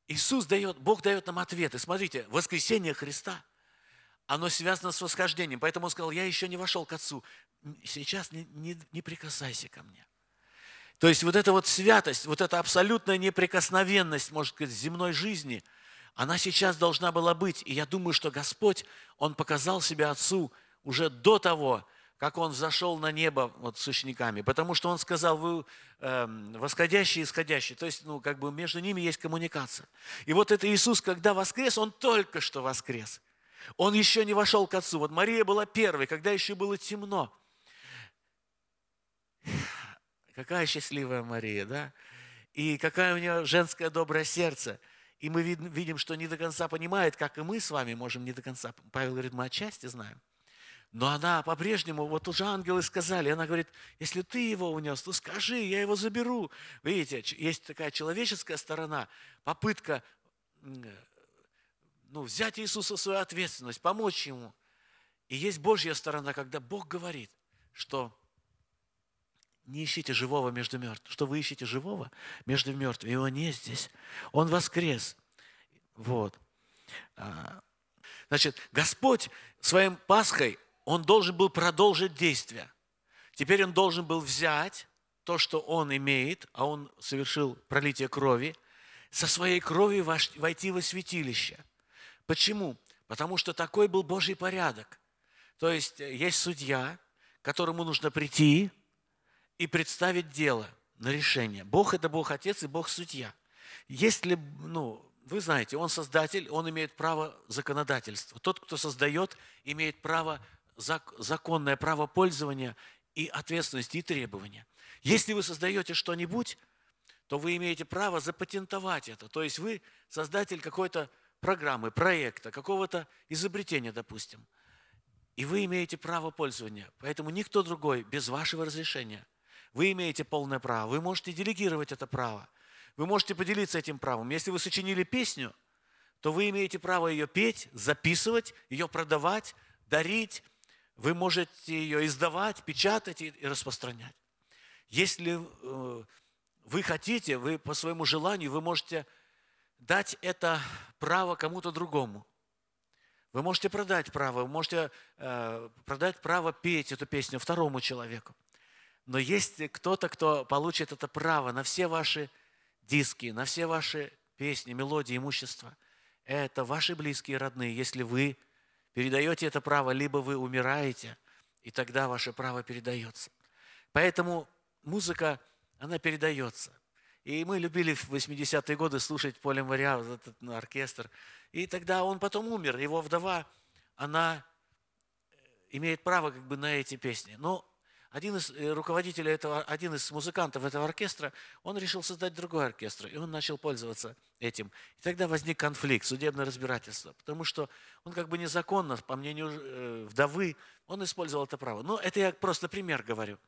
Бог дает нам ответы. Смотрите, воскресение Христа, оно связано с восхождением. Поэтому Он сказал, я еще не вошел к Отцу. Сейчас не прикасайся ко мне. То есть вот эта вот святость, вот эта абсолютная неприкосновенность, может сказать, земной жизни, она сейчас должна была быть. И я думаю, что Господь, Он показал себя Отцу уже до того, как Он взошел на небо вот, с учениками. Потому что Он сказал, вы восходящие и исходящие. То есть, как бы между ними есть коммуникация. И вот это Иисус, когда воскрес, Он только что воскрес. Он еще не вошел к Отцу. Вот Мария была первой, когда еще было темно. Какая счастливая Мария, да? И какое у нее женское доброе сердце. И мы видим, что не до конца понимает, как и мы с вами можем не до конца. Павел говорит, мы отчасти знаем. Но она по-прежнему, вот уже ангелы сказали, она говорит, если ты его унес, то скажи, я его заберу. Видите, есть такая человеческая сторона, попытка взять Иисуса в свою ответственность, помочь ему. И есть Божья сторона, когда Бог говорит, что не ищите живого между мертвыми. Что вы ищете живого между мертвыми? Его нет здесь. Он воскрес. Вот. Значит, Господь своим Пасхой, Он должен был продолжить действие. Теперь Он должен был взять то, что Он имеет, а Он совершил пролитие крови, со своей кровью войти во святилище. Почему? Потому что такой был Божий порядок. То есть судья, к которому нужно прийти и представить дело на решение. Бог – это Бог Отец и Бог Судья. Если, вы знаете, Он создатель, Он имеет право законодательства. Тот, кто создает, имеет право, законное право пользования и ответственности, и требования. Если вы создаете что-нибудь, то вы имеете право запатентовать это. То есть вы создатель какой-то программы, проекта, какого-то изобретения, допустим. И вы имеете право пользования. Поэтому никто другой без вашего разрешения. Вы имеете полное право. Вы можете делегировать это право. Вы можете поделиться этим правом. Если вы сочинили песню, то вы имеете право ее петь, записывать, ее продавать, дарить. Вы можете ее издавать, печатать и распространять. Если вы хотите, вы по своему желанию, вы можете дать это право кому-то другому. Вы можете продать право, вы можете продать право петь эту песню второму человеку. Но есть кто-то, кто получит это право на все ваши диски, на все ваши песни, мелодии, имущество. Это ваши близкие, родные. Если вы передаете это право, либо вы умираете, и тогда ваше право передается. Поэтому музыка, она передается. И мы любили в 80-е годы слушать Поля Мориа, вот этот оркестр. И тогда он потом умер. Его вдова, она имеет право на эти песни. Но один из руководителей один из музыкантов этого оркестра, он решил создать другой оркестр, и он начал пользоваться этим. И тогда возник конфликт, судебное разбирательство, потому что он незаконно, по мнению вдовы, он использовал это право. Но это я просто пример говорю.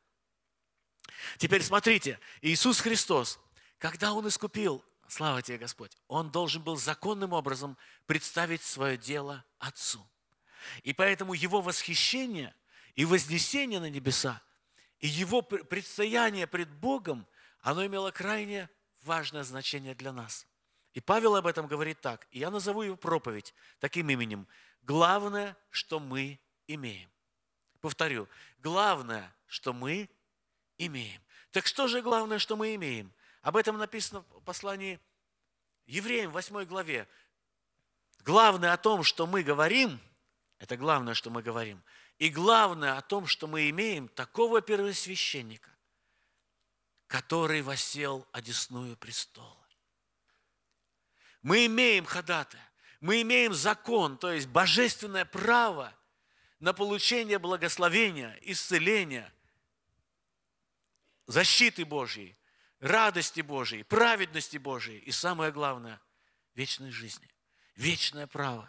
Теперь смотрите, Иисус Христос, когда Он искупил, слава тебе, Господь, Он должен был законным образом представить свое дело Отцу. И поэтому Его восхищение и вознесение на небеса, и Его предстояние пред Богом, оно имело крайне важное значение для нас. И Павел об этом говорит так, и я назову его проповедь таким именем. Главное, что мы имеем. Повторю, главное, что мы имеем. Так что же главное, что мы имеем? Об этом написано в послании Евреям, 8 главе. Главное о том, что мы говорим, это главное, что мы говорим. И главное о том, что мы имеем такого первосвященника, который воссел одесную престола. Мы имеем ходатая, мы имеем закон, то есть божественное право на получение благословения, исцеления, защиты Божьей, радости Божьей, праведности Божьей и самое главное – вечной жизни, вечное право.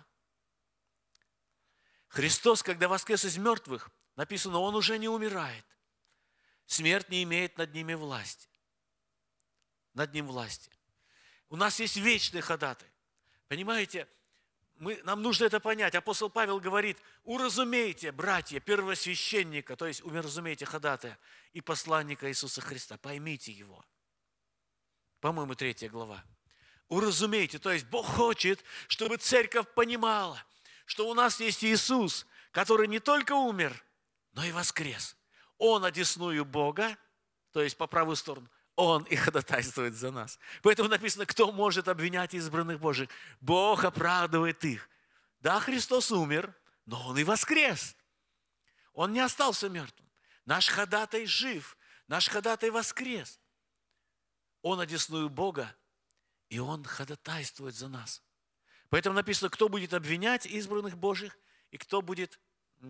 Христос, когда воскрес из мертвых, написано, Он уже не умирает. Смерть не имеет над ними власти. Над ним власти. У нас есть вечный ходатай. Понимаете, нам нужно это понять. Апостол Павел говорит, уразумейте, братья, первосвященника, то есть уразумейте ходатая и посланника Иисуса Христа. Поймите его. По-моему, 3 глава. Уразумейте, то есть Бог хочет, чтобы церковь понимала, что у нас есть Иисус, который не только умер, но и воскрес. Он одесную Бога, то есть по правую сторону, Он и ходатайствует за нас. Поэтому написано, кто может обвинять избранных Божьих? Бог оправдывает их. Да, Христос умер, но Он и воскрес. Он не остался мертвым. Наш ходатай жив, наш ходатай воскрес. Он одесную Бога, и Он ходатайствует за нас. Поэтому написано, кто будет обвинять избранных Божьих, и кто будет,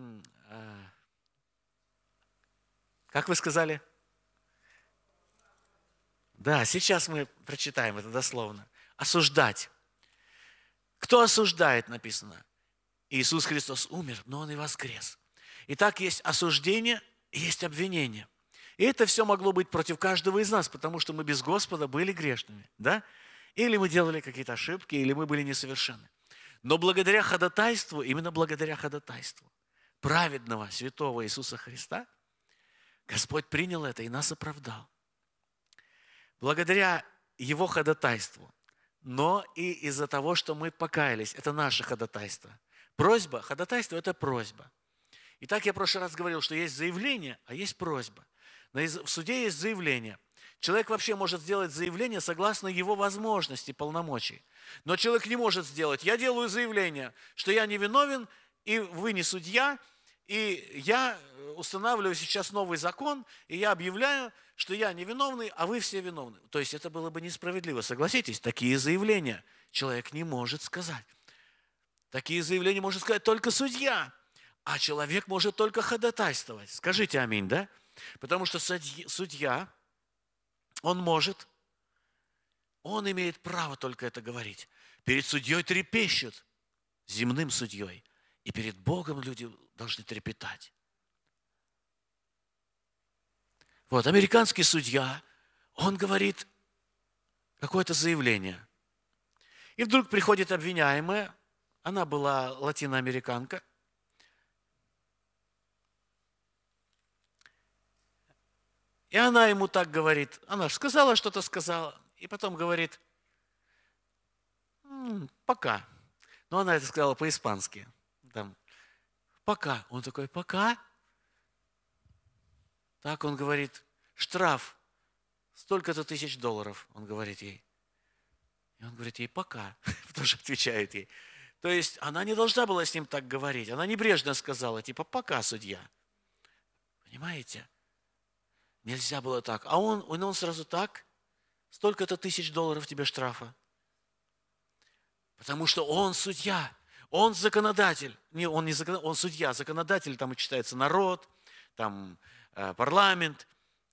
как вы сказали? Да, сейчас мы прочитаем это дословно. Осуждать. Кто осуждает, написано? Иисус Христос умер, но Он и воскрес. Итак, есть осуждение, есть обвинение. И это все могло быть против каждого из нас, потому что мы без Господа были грешными, да? Или мы делали какие-то ошибки, или мы были несовершенны. Но благодаря ходатайству, именно благодаря ходатайству праведного, святого Иисуса Христа, Господь принял это и нас оправдал. Благодаря Его ходатайству, но и из-за того, что мы покаялись, это наше ходатайство. Просьба, ходатайство – это просьба. Итак, я в прошлый раз говорил, что есть заявление, а есть просьба. В суде есть заявление. Человек вообще может сделать заявление согласно его возможности, полномочий. Но человек не может сделать, я делаю заявление, что я невиновен, и вы не судья, и я устанавливаю сейчас новый закон, и я объявляю, что я невиновный, а вы все виновны. То есть это было бы несправедливо. Согласитесь, такие заявления человек не может сказать. Такие заявления может сказать только судья, а человек может только ходатайствовать. Скажите аминь, да? Потому что судья, он имеет право только это говорить. Перед судьей трепещут, земным судьей, и перед Богом люди должны трепетать. Вот, американский судья, он говорит какое-то заявление. И вдруг приходит обвиняемая, она была латиноамериканка, и она ему так говорит, она же сказала, что-то сказала, и потом говорит, пока. Но она это сказала по-испански. Там, пока. Он такой, пока? Так он говорит, штраф, столько-то тысяч долларов, он говорит ей. И он говорит ей, пока. Тоже отвечает ей. То есть она не должна была с ним так говорить. Она небрежно сказала, типа, пока, судья. Понимаете? Нельзя было так. А он сразу так, столько-то тысяч долларов тебе штрафа. Потому что он судья, он законодатель. Он не законодатель, он судья. Законодатель, там и читается народ, там парламент.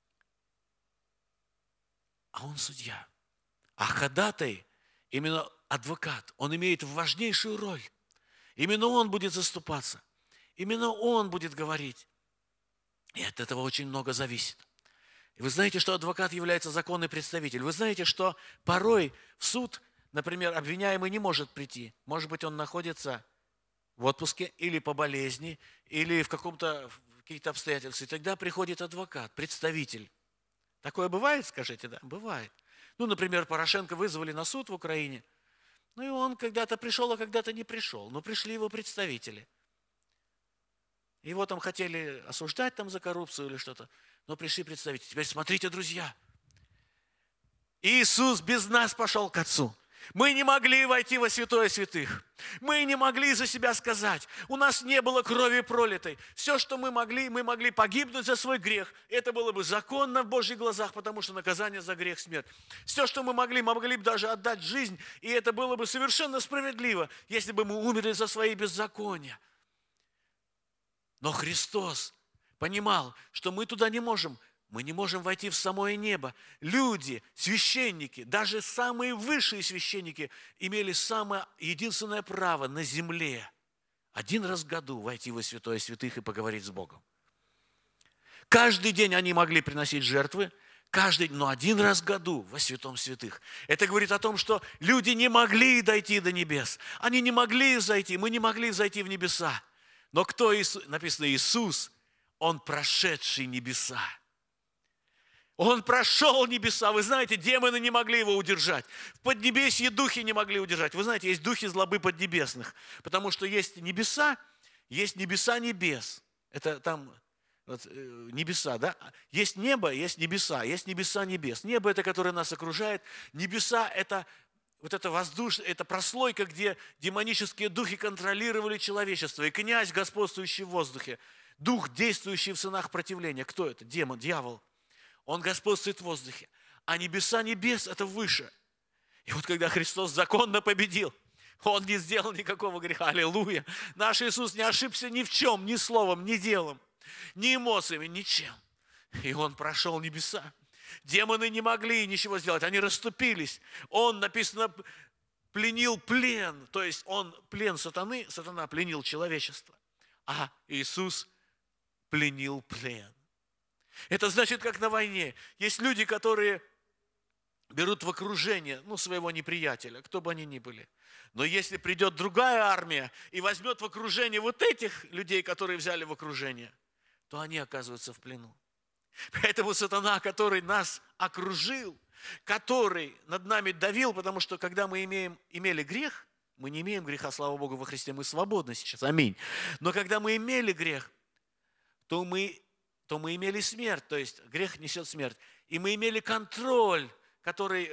А он судья. А ходатай, именно адвокат, он имеет важнейшую роль. Именно он будет заступаться. Именно он будет говорить. И от этого очень много зависит. И вы знаете, что адвокат является законный представитель. Вы знаете, что порой в суд, например, обвиняемый не может прийти. Может быть, он находится в отпуске или по болезни, или в каких-то обстоятельствах. И тогда приходит адвокат, представитель. Такое бывает, скажите, да? Бывает. Ну, например, Порошенко вызвали на суд в Украине. Ну, и он когда-то пришел, а когда-то не пришел. Но пришли его представители. Его там хотели осуждать там за коррупцию или что-то. Но пришли представители. Теперь смотрите, друзья. Иисус без нас пошел к Отцу. Мы не могли войти во святое святых. Мы не могли за себя сказать. У нас не было крови пролитой. Все, что мы могли погибнуть за свой грех. Это было бы законно в Божьих глазах, потому что наказание за грех – смерть. Все, что мы могли бы даже отдать жизнь, и это было бы совершенно справедливо, если бы мы умерли за свои беззакония. Но Христос понимал, что мы туда не можем. Мы не можем войти в самое небо. Люди, священники, даже самые высшие священники имели самое единственное право на земле один раз в году войти во святое святых и поговорить с Богом. Каждый день они могли приносить жертвы, но один раз в году во святом святых. Это говорит о том, что люди не могли дойти до небес. Они не могли зайти, мы не могли зайти в небеса. Но кто Иисус? Написано Иисус, Он прошедший небеса. Он прошел небеса. Вы знаете, демоны не могли его удержать. В поднебесье духи не могли удержать. Вы знаете, есть духи злобы поднебесных. Потому что есть небеса небес. Это там вот, небеса, да? Есть небо, есть небеса небес. Небо – это, которое нас окружает. Небеса – это вот это воздушное, это прослойка, где демонические духи контролировали человечество. И князь, господствующий в воздухе, дух, действующий в сынах противления. Кто это? Демон, дьявол. Он господствует в воздухе. А небеса небес – это выше. И вот когда Христос законно победил, Он не сделал никакого греха. Аллилуйя. Наш Иисус не ошибся ни в чем, ни словом, ни делом, ни эмоциями, ничем. И Он прошел небеса. Демоны не могли ничего сделать, они расступились. Он, написано, пленил плен. То есть он плен сатаны, сатана пленил человечество. А Иисус пленил плен. Это значит, как на войне. Есть люди, которые берут в окружение, своего неприятеля, кто бы они ни были. Но если придет другая армия и возьмет в окружение вот этих людей, которые взяли в окружение, то они оказываются в плену. Поэтому сатана, который нас окружил, который над нами давил, потому что когда мы имели грех, мы не имеем греха, слава Богу, во Христе, мы свободны сейчас, аминь. Но когда мы имели грех, то мы имели смерть, то есть грех несет смерть. И мы имели контроль, который